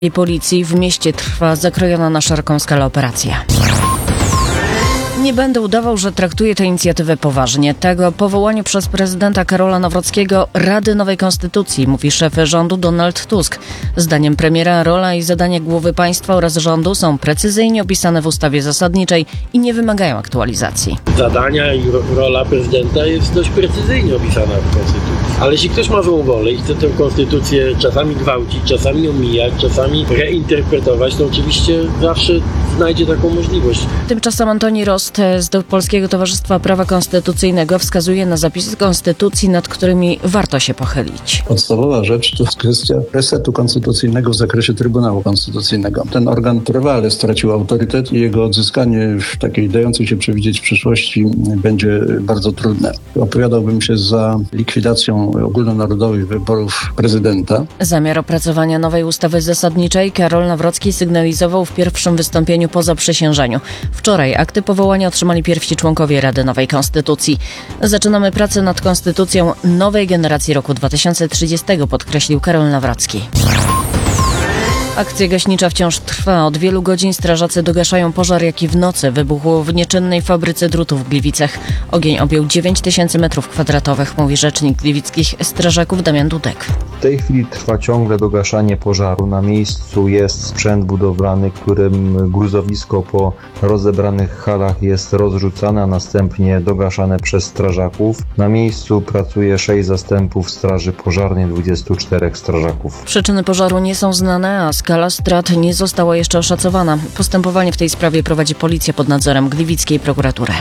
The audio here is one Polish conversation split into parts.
I policji w mieście trwa zakrojona na szeroką skalę operacja. Nie będę udawał, że traktuję tę inicjatywę poważnie. Tego o powołaniu przez prezydenta Karola Nawrockiego Rady Nowej Konstytucji mówi szef rządu Donald Tusk. Zdaniem premiera rola i zadania głowy państwa oraz rządu są precyzyjnie opisane w ustawie zasadniczej i nie wymagają aktualizacji. Zadania i rola prezydenta jest dość precyzyjnie opisana w Konstytucji. Ale jeśli ktoś ma złą wolę i chce tę Konstytucję czasami gwałcić, czasami omijać, czasami reinterpretować, to oczywiście zawsze znajdzie taką możliwość. Tymczasem Antoni Rost z Polskiego Towarzystwa Prawa Konstytucyjnego wskazuje na zapisy Konstytucji, nad którymi warto się pochylić. Podstawowa rzecz to jest kwestia resetu konstytucyjnego w zakresie Trybunału Konstytucyjnego. Ten organ trwale stracił autorytet i jego odzyskanie w takiej dającej się przewidzieć przyszłości będzie bardzo trudne. Opowiadałbym się za likwidacją ogólnonarodowych wyborów prezydenta. Zamiar opracowania nowej ustawy zasadniczej Karol Nawrocki sygnalizował w pierwszym wystąpieniu po zaprzysiężeniu. Wczoraj akty powołania otrzymali pierwsi członkowie Rady Nowej Konstytucji. Zaczynamy pracę nad konstytucją nowej generacji roku 2030, podkreślił Karol Nawrocki. Akcja gaśnicza wciąż trwa. Od wielu godzin strażacy dogaszają pożar, jaki w nocy wybuchł w nieczynnej fabryce drutów w Gliwicach. Ogień objął 9000 m2, mówi rzecznik gliwickich strażaków Damian Dudek. W tej chwili trwa ciągle dogaszanie pożaru. Na miejscu jest sprzęt budowlany, którym gruzowisko po rozebranych halach jest rozrzucane, a następnie dogaszane przez strażaków. Na miejscu pracuje 6 zastępów straży pożarnej, 24 strażaków. Przyczyny pożaru nie są znane, a skala strat nie została jeszcze oszacowana. Postępowanie w tej sprawie prowadzi policja pod nadzorem gliwickiej prokuratury.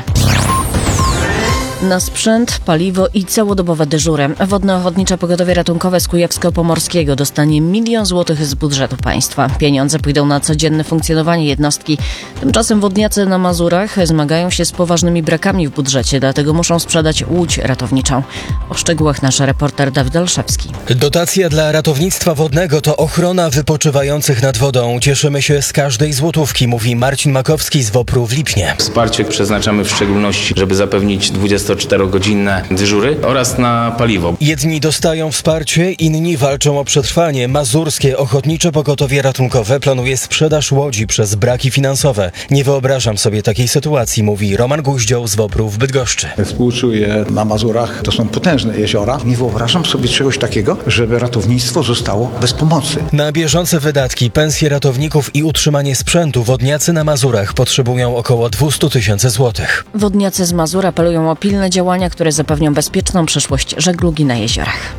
Na sprzęt, paliwo i całodobowe dyżury. Wodno-Ochotnicze Pogotowie Ratunkowe z Kujawsko-Pomorskiego dostanie 1 000 000 złotych z budżetu państwa. Pieniądze pójdą na codzienne funkcjonowanie jednostki. Tymczasem wodniacy na Mazurach zmagają się z poważnymi brakami w budżecie, dlatego muszą sprzedać łódź ratowniczą. O szczegółach nasz reporter Dawid Olszewski. Dotacja dla ratownictwa wodnego to ochrona wypoczywających nad wodą. Cieszymy się z każdej złotówki, mówi Marcin Makowski z WOPR-u w Lipnie. Wsparcie przeznaczamy w szczególności, żeby zapewnić 24-godzinne dyżury oraz na paliwo. Jedni dostają wsparcie, inni walczą o przetrwanie. Mazurskie Ochotnicze Pogotowie Ratunkowe planuje sprzedaż łodzi przez braki finansowe. Nie wyobrażam sobie takiej sytuacji, mówi Roman Guździoł z WOPR-u w Bydgoszczy. Współczuję. Na Mazurach to są potężne jeziora. Nie wyobrażam sobie czegoś takiego, żeby ratownictwo zostało bez pomocy. Na bieżące wydatki, pensje ratowników i utrzymanie sprzętu wodniacy na Mazurach potrzebują około 200 000 złotych. Wodniacy z Mazur apelują o pilne działania, które zapewnią bezpieczną przyszłość żeglugi na jeziorach.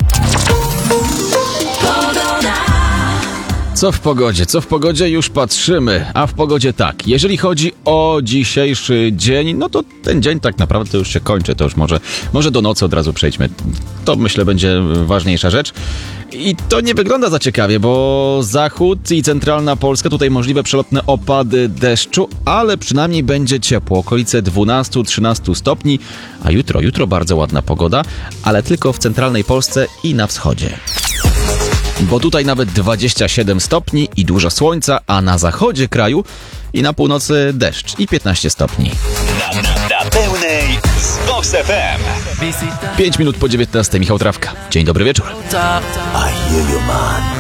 Co w pogodzie już patrzymy, a w pogodzie tak, jeżeli chodzi o dzisiejszy dzień, no to ten dzień tak naprawdę to już się kończy, to już może do nocy od razu przejdźmy, to myślę będzie ważniejsza rzecz. I to nie wygląda za ciekawie, bo zachód i centralna Polska, tutaj możliwe przelotne opady deszczu, ale przynajmniej będzie ciepło, okolice 12-13 stopni, a jutro bardzo ładna pogoda, ale tylko w centralnej Polsce i na wschodzie. Bo tutaj nawet 27 stopni i dużo słońca, a na zachodzie kraju i na północy deszcz i 15 stopni. Na pełnej z Box FM. 5 minut po 19, Michał Trawka. Dzień dobry wieczór. I hear you, man.